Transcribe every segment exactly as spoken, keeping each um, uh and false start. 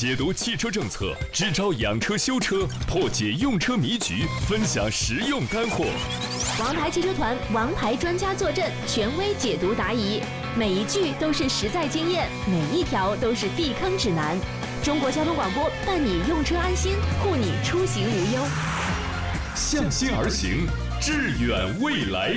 解读汽车政策，支招养车修车，破解用车迷局，分享实用干货。 王牌汽车团王牌专家坐镇，权威解读答疑，每一句都是实在经验，每一条都是避坑指南。中国交通广播伴你用车安心，护你出行无忧。 向心而行，致远未来。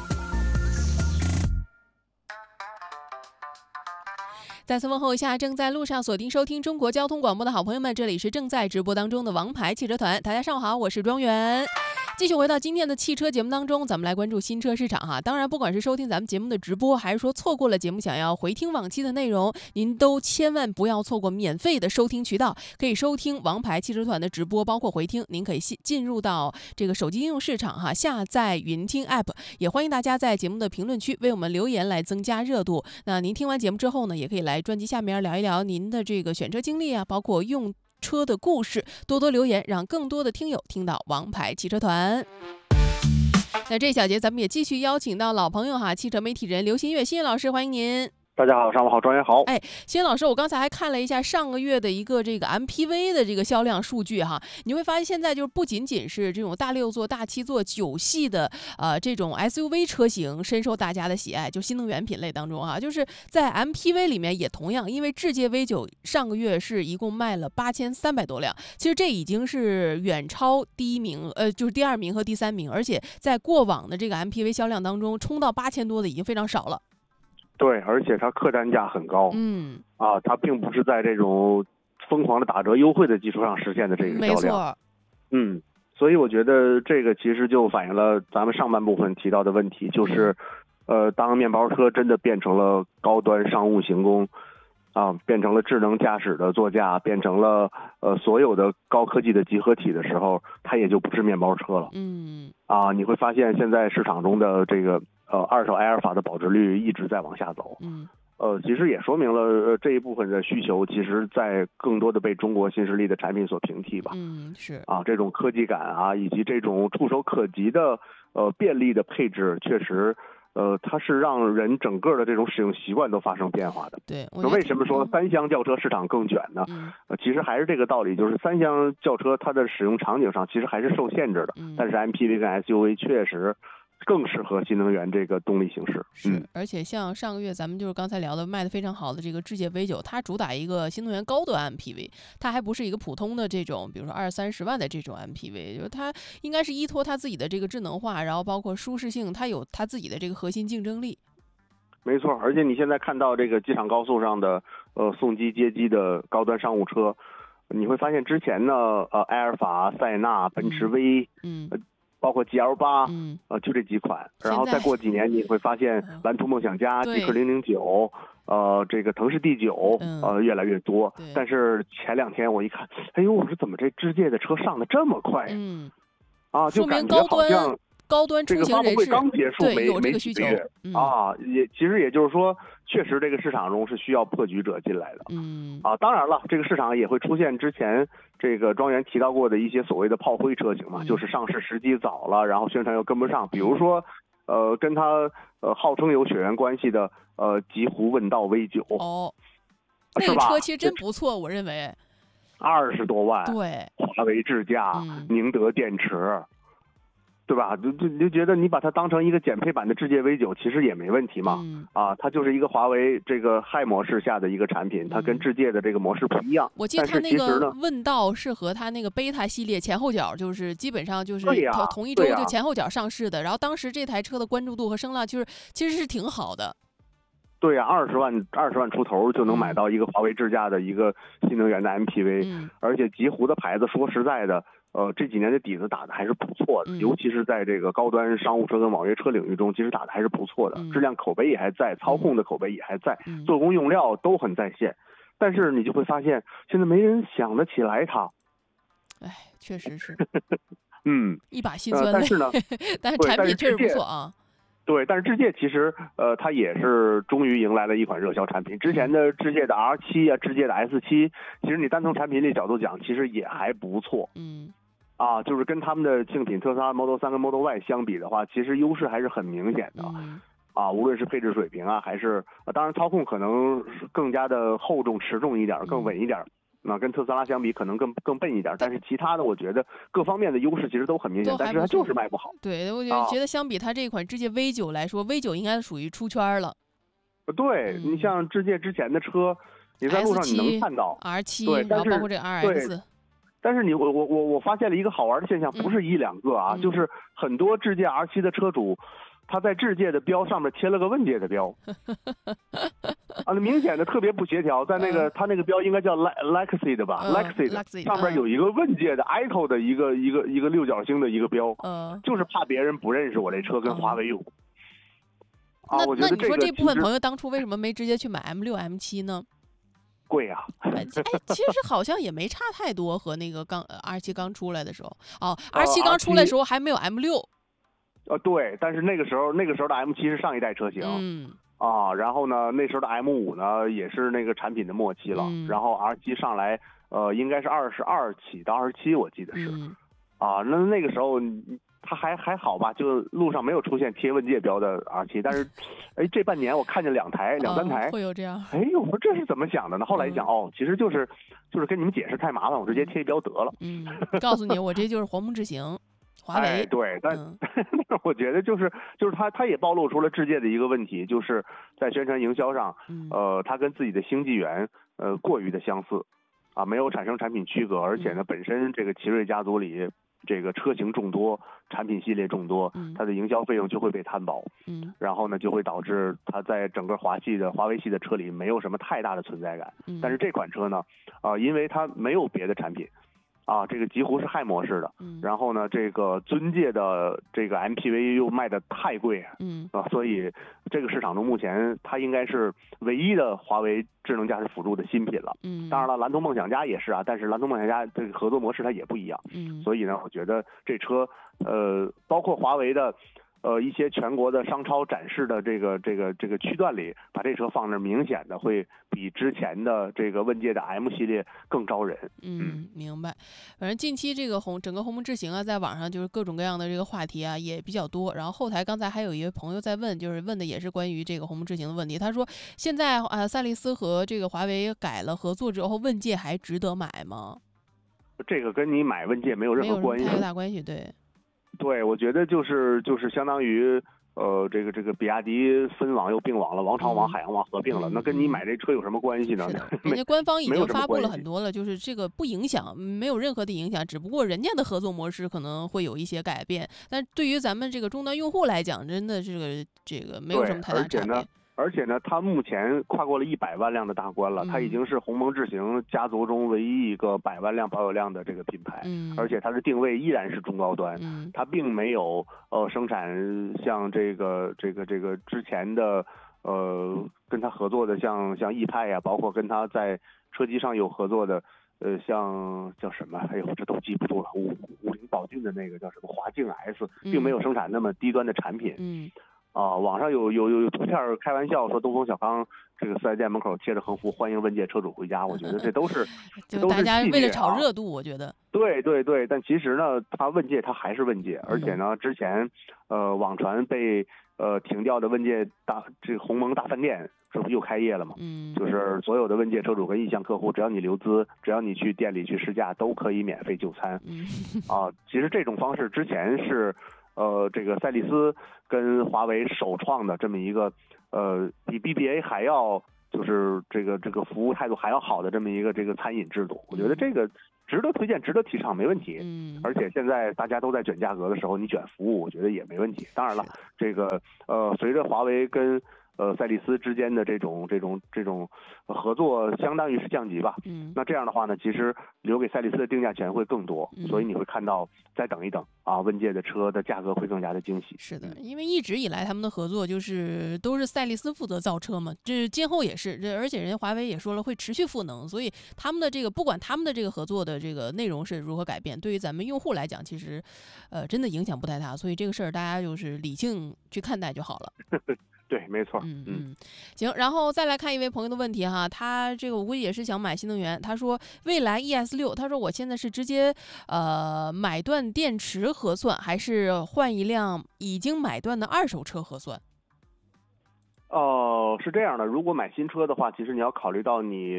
再次问候一下正在路上锁定收听中国交通广播的好朋友们，这里是正在直播当中的王牌汽车团，大家上午好，我是庄园。继续回到今天的汽车节目当中，咱们来关注新车市场哈。当然，不管是收听咱们节目的直播，还是说错过了节目想要回听往期的内容，您都千万不要错过免费的收听渠道，可以收听王牌汽车团的直播，包括回听。您可以进入到这个手机应用市场哈，下载云听 App， 也欢迎大家在节目的评论区为我们留言来增加热度。那您听完节目之后呢，也可以来专辑下面聊一聊您的这个选车经历啊，包括用车的故事，多多留言，让更多的听友听到王牌汽车团。那这小节咱们也继续邀请到老朋友哈，汽车媒体人刘新月，新月老师，欢迎您。 大家好，上午好，庄园好。 哎，新老师，我刚才还看了一下上个月的一个这个 M P V 的这个销量数据哈，你会发现现在就是不仅仅是这种大六座、大七座、九系的呃这种 S U V 车型深受大家的喜爱，就新能源品类当中哈，就是在 M P V 里面也同样，因为智界 V 九上个月是一共卖了八千三百多辆，其实这已经是远超第一名，呃，就是第二名和第三名，而且在过往的这个 M P V 销量当中，冲到八千多的已经非常少了。 对，而且它客单价很高， 嗯， 啊，它并不是在这种疯狂的打折优惠的基础上实现的这个销量， 没错， 嗯，所以我觉得这个其实就反映了咱们上半部分提到的问题，就是，呃，当面包车真的变成了高端商务行宫，啊，变成了智能驾驶的座驾，变成了呃所有的高科技的集合体的时候，它也就不是面包车了， 嗯， 啊，你会发现现在市场中的这个。呃，二手埃尔法的保值率一直在往下走， 嗯， 呃，其实也说明了、呃、这一部分的需求，其实在更多的被中国新势力的产品所平替吧， 嗯，是啊，这种科技感啊，以及这种触手可及的呃便利的配置，确实，呃，它是让人整个的这种使用习惯都发生变化的。 对， 那为什么说三厢轿车市场更卷呢？ 嗯呃，其实还是这个道理，就是三厢轿车它的使用场景上其实还是受限制的， 嗯、 但是 M P V 跟 S U V 确实。更适合新能源这个动力形式， 是、 嗯， 而且像上个月咱们就是刚才聊的卖的非常好的这个智界 V 九，它主打一个新能源高端 M P V， 它还不是一个普通的这种，比如说二三十万的这种 M P V， 就是它应该是依托它自己的这个智能化，然后包括舒适性，它有它自己的这个核心竞争力。 没错，而且你现在看到这个机场高速上的呃送机接机的高端商务车，你会发现之前呢，呃，埃尔法、塞纳、奔驰 V， 嗯。 呃包括 G L 八， 嗯， 呃，就这几款，然后再过几年你会发现蓝图梦想家、极氪零零九，呃，这个腾势 D 九，呃，越来越多。但是前两天我一看，哎呦，我说怎么这智界的车上的这么快呀？ 嗯， 啊，就感觉好像高端这个发布会刚结束没没几个月、 嗯、 啊，也其实也就是说，确实这个市场中是需要破局者进来的。 嗯， 啊，当然了，这个市场也会出现之前这个庄园提到过的一些所谓的炮灰车型嘛， 嗯、 就是上市时机早了，然后宣传又跟不上，比如说，呃，跟它呃号称有血缘关系的呃极狐问道 V 九。 哦，那个车其实真不错，我认为。 二十多万， 对， 华为智驾、 嗯、 宁德电池。对吧？就就你就觉得你把它当成一个减配版的智界 V 九，其实也没问题嘛。 嗯、 啊，它就是一个华为这个 Hi 模式下的一个产品，它跟智界的这个模式不一样。 我记得它那个问道是和它那个贝塔系列前后脚就是基本上就是同同一周就前后脚上市的。然后当时这台车的关注度和声浪就是其实是挺好的。 对呀、啊，二十万二十万出头就能买到一个华为智驾的一个新能源的 M P V，、 嗯、 而且极狐的牌子说实在的。呃，这几年的底子打的还是不错的， 嗯、 尤其是在这个高端商务车跟网约车领域中，其实打的还是不错的， 嗯、 质量口碑也还在，操控的口碑也还在， 嗯、 做工用料都很在线。但是你就会发现，现在没人想得起来它。 哎，确实是。 嗯， 一把辛酸泪、 呃。但是呢， 但是产品确实不错啊。 对，但是智界其实呃，它也是终于迎来了一款热销产品。之前的智界的 R 七啊，智界的 S 七，其实你单从产品力角度讲，其实也还不错。 嗯。 啊，就是跟他们的竞品特斯拉 Model 三跟 Model Y 相比的话，其实优势还是很明显的。 嗯、 啊，无论是配置水平啊，还是、啊、当然操控可能更加的厚重持重一点，更稳一点。 那跟特斯拉相比可能更更笨一点，但是其他的我觉得各方面的优势其实都很明显，但是它就是卖不好。 对，我觉得相比它这款智界 V 九 来说 ，V 九 应该属于出圈了。 对、嗯、你像智界之前的车，你在路上你能看到 R 七， 对， 然后包括这个 R X。 但是你我我我我发现了一个好玩的现象，不是一两个啊， 嗯、 就是很多智界 R 七 的车主，他在智界的标上面贴了个问界的标，啊，那明显的特别不协调，在那个、嗯、他那个标应该叫 Lexi 的吧、嗯、，Lexi 上面有一个问界的 Echo 的一个一个一个六角星的一个标，嗯，就是怕别人不认识我这车跟华为有。嗯啊、 那我觉得那你说这部分朋友当初为什么没直接去买 M 六 M 七 呢？ 贵啊！ 哎，其实好像也没差太多，和那个刚 R 七 刚出来的时候，哦 ，R 七 刚出来的时候还没有 M 六。 呃，对，但是那个时候那个时候的 M 七 是上一代车型， 嗯， 啊，然后呢，那时候的 M 五 呢也是那个产品的末期了， 嗯、 然后 R 七 上来，呃，应该是二十二起到二十七，我记得是， 嗯、 啊，那那个时候。它还还好吧，就路上没有出现贴问界标的 R 七，但是，哎，这半年我看见两台、两三台， 哦、会有这样。 哎，我说这是怎么想的呢？后来一想， 嗯、 哦，其实就是就是跟你们解释太麻烦，我直接贴一标得了。 嗯，告诉你，我这就是鸿蒙智行，华为。 哎，对，但、 嗯、 我觉得就是就是它它也暴露出了智界的一个问题，就是在宣传营销上， 嗯、 呃，它跟自己的星际源呃过于的相似，啊，没有产生产品区隔，而且呢， 嗯、 本身这个奇瑞家族里。这个车型众多，产品系列众多， 嗯、 它的营销费用就会被摊薄， 嗯， 然后呢，就会导致它在整个华系的华为系的车里没有什么太大的存在感。 嗯、 但是这款车呢，啊、呃，因为它没有别的产品，啊，这个极狐是氦模式的， 嗯， 然后呢，这个尊界的这个 M P V 又卖的太贵， 嗯， 啊，所以这个市场中目前它应该是唯一的华为智能驾驶辅助的新品了。 嗯， 当然了，蓝图梦想家也是啊，但是蓝图梦想家这个合作模式它也不一样。 嗯， 所以呢，我觉得这车，呃，包括华为的。呃，一些全国的商超展示的这个这个这个区段里，把这车放那，明显的会比之前的这个问界的 M 系列更招人。 嗯，明白。反正近期这个鸿整个鸿蒙智行啊，在网上就是各种各样的这个话题啊也比较多。然后后台刚才还有一位朋友在问，就是问的也是关于这个鸿蒙智行的问题。他说，现在啊，赛力斯和这个华为改了合作之后，问界还值得买吗？ 这个跟你买问界没有任何关系， 没有太大关系，对。 对，我觉得就是就是相当于呃，这个这个比亚迪分网又并网了，王朝网、 嗯、 海洋网合并了， 嗯、 那跟你买这车有什么关系呢？ 人家官方已经发布了很多了，就是这个不影响，没有任何的影响，只不过人家的合作模式可能会有一些改变，但对于咱们这个终端用户来讲，真的这个这个没有什么太大差别。 而且呢，它目前跨过了一百万辆的大关了，它已经是鸿蒙智行家族中唯一一个百万辆保有量的这个品牌， 嗯， 而且它的定位依然是中高端， 嗯， 它并没有呃生产像这个这个这个之前的呃跟它合作的像像逸派呀，包括跟它在车机上有合作的呃像叫什么？哎呦，这都记不住了，五五菱宝骏的那个叫什么华境 S， 并没有生产那么低端的产品， 嗯。 啊，网上有有有有图片开玩笑说东风小康这个四 S 店门口贴着横幅欢迎问界车主回家，我觉得这都是就大家为了炒热度，我觉得对对对，但其实呢，它问界它还是问界，而且呢，之前呃网传被呃停掉的问界大这个鸿蒙大饭店，这不又开业了吗？ 嗯， 就是所有的问界车主跟意向客户，只要你留资，只要你去店里去试驾，都可以免费就餐。 嗯， 啊，其实这种方式之前是。呃，这个赛力斯跟华为首创的这么一个，呃，比 B B A 还要就是这个这个服务态度还要好的这么一个这个餐饮制度，我觉得这个值得推荐，值得提倡，没问题。 嗯， 而且现在大家都在卷价格的时候，你卷服务，我觉得也没问题。当然了，这个呃，随着华为跟呃赛力斯之间的这种这种这种合作，相当于是降级吧。 嗯， 那这样的话呢，其实留给赛力斯的定价权会更多， 嗯、 所以你会看到再等一等啊，问界的车的价格会更加的惊喜。 是的，因为一直以来他们的合作就是都是赛力斯负责造车嘛，这今后也是，这而且人家华为也说了会持续赋能，所以他们的这个不管他们的这个合作的这个内容是如何改变，对于咱们用户来讲，其实呃真的影响不太大，所以这个事儿大家就是理性去看待就好了。 对，没错。 嗯嗯，行，然后再来看一位朋友的问题哈，他这个我估计也是想买新能源。他说蔚来 E S 六，他说我现在是直接呃买断电池合算，还是换一辆已经买断的二手车合算？ 哦、呃，是这样的，如果买新车的话，其实你要考虑到你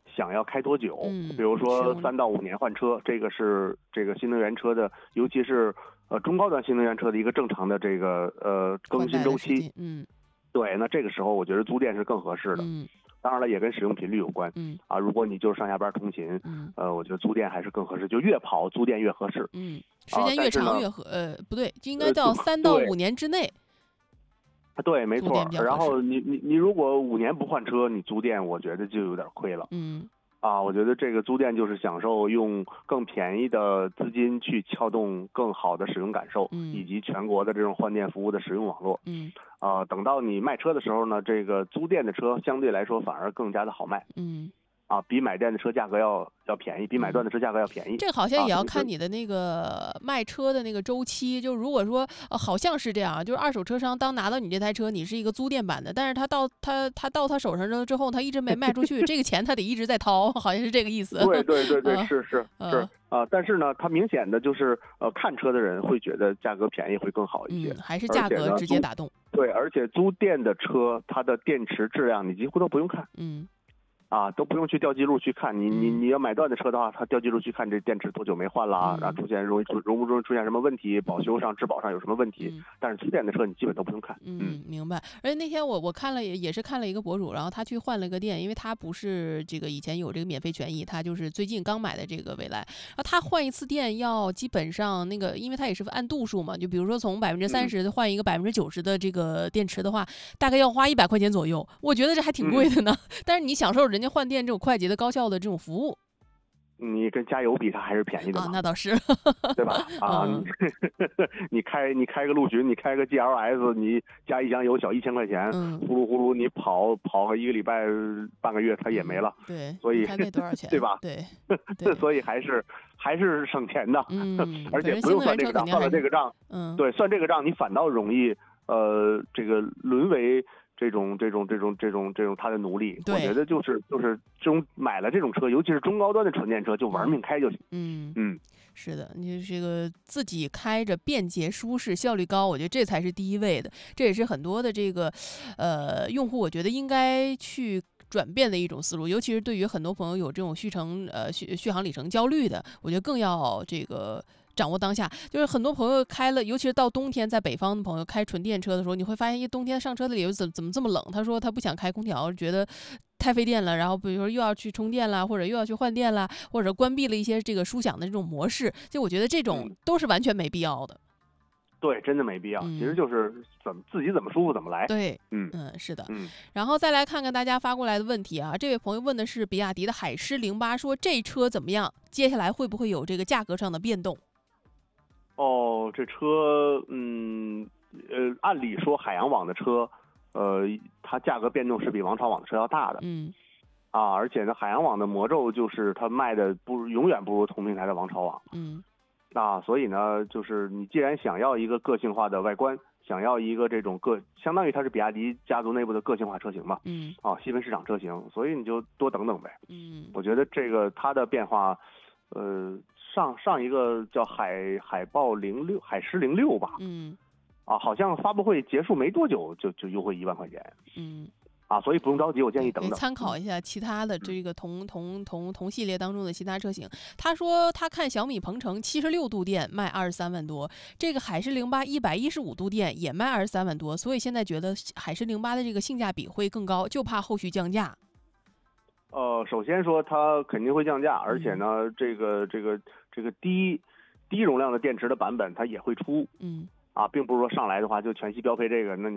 想要开多久， 嗯， 比如说三到五年换车，这个是这个新能源车的，尤其是呃中高端新能源车的一个正常的这个呃更新周期。 嗯， 对，那这个时候我觉得租电是更合适的。 嗯， 当然了，也跟使用频率有关。 嗯啊，如果你就是上下班通勤， 嗯， 呃，我觉得租电还是更合适，就越跑租电越合适。 嗯，时间越长越合， 呃， 不对，就应该到三到五年之内。 对，没错。然后你你你如果五年不换车，你租电，我觉得就有点亏了。 嗯。 啊，我觉得这个租电就是享受用更便宜的资金去撬动更好的使用感受， 嗯， 以及全国的这种换电服务的使用网络。 嗯， 啊，等到你卖车的时候呢，这个租电的车相对来说反而更加的好卖。 嗯。 啊，比买电的车价格要要便宜，比买断的车价格要便宜。 这个好像也要看你的那个卖车的那个周期。就如果说呃好像是这样，就是二手车商当拿到你这台车，你是一个租电版的，但是他到他他到他手上了之后，他一直没卖出去，这个钱他得一直在掏，好像是这个意思。 对对对对，是是是啊， 但是呢，他明显的就是呃看车的人会觉得价格便宜会更好一些， 嗯，还是价格直接打动。 对，而且租电的车，它的电池质量你几乎都不用看。 嗯。 啊，都不用去调记录去看，你你你要买断的车的话，它调记录去看这电池多久没换了啊， 嗯、 然后出现容易出容不容易出现什么问题，保修上质保上有什么问题， 嗯、 但是租电的车你基本都不用看。 嗯，嗯明白。而且那天我我看了也也是看了一个博主，然后他去换了个电，因为他不是这个以前有这个免费权益，他就是最近刚买的这个蔚来，然后他换一次电要基本上那个，因为他也是按度数嘛，就比如说从百分之三十换一个百分之九十的这个电池的话，大概要花一百块钱左右，我觉得这还挺贵的呢。嗯、但是你享受人家换电这种快捷的高效的这种服务， 你跟加油比，它还是便宜的嘛？ 啊，那倒是， 对吧？啊， 嗯、 你开你开个陆巡，你开个 G L S， 你加一箱油小一千块钱， 嗯、 呼噜呼噜，你跑跑个一个礼拜半个月，它也没了。 嗯、对， 所以看那多少钱？ 对吧？ 对，对所以还是还是省钱的， 嗯， 而且不用算这个账，算了这个账， 嗯， 对，算这个账，你反倒容易呃，这个沦为。这种这种这种这种这种他的奴隶，我觉得就是就是这种买了这种车，尤其是中高端的纯电车，就玩命开就行。 嗯嗯， 是的，你这个自己开着便捷、舒适、效率高，我觉得这才是第一位的。这也是很多的这个呃用户，我觉得应该去转变的一种思路，尤其是对于很多朋友有这种续程呃续续航里程焦虑的，我觉得更要这个。掌握当下，就是很多朋友开了，尤其是到冬天，在北方的朋友开纯电车的时候，你会发现，一冬天上车的理由怎怎么这么冷？他说他不想开空调，觉得太费电了，然后比如说又要去充电啦，或者又要去换电啦，或者关闭了一些这个舒享的这种模式，就我觉得这种都是完全没必要的。 嗯、对，真的没必要， 嗯、 其实就是怎么自己怎么舒服怎么来。 对， 嗯嗯，是的。 嗯， 然后再来看看大家发过来的问题啊，这位朋友问的是比亚迪的海狮零八，说这车怎么样？接下来会不会有这个价格上的变动？ 哦，这车，嗯，呃，按理说海洋网的车，呃，它价格变动是比王朝网的车要大的， 嗯， 啊，而且呢，海洋网的魔咒就是它卖的不永远不如同平台的王朝网， 嗯， 啊，所以呢，就是你既然想要一个个性化的外观，想要一个这种个，相当于它是比亚迪家族内部的个性化车型嘛， 嗯， 啊，细分市场车型，所以你就多等等呗， 嗯， 我觉得这个它的变化，呃。上上一个叫海海豹零六海狮零六吧， 嗯， 啊，好像发布会结束没多久就就优惠一万块钱， 嗯， 啊，所以不用着急，我建议等等， 参考一下其他的这个同、嗯、同同同系列当中的其他车型。他说他看小米鹏程七十六度电卖二十三万多，这个海狮零八一百一十五度电也卖二十三万多，所以现在觉得海狮零八的这个性价比会更高，就怕后续降价。 呃，首先说它肯定会降价，而且呢，嗯、这个这个这个低低容量的电池的版本它也会出， 嗯， 啊，并不是说上来的话就全系标配这个，那你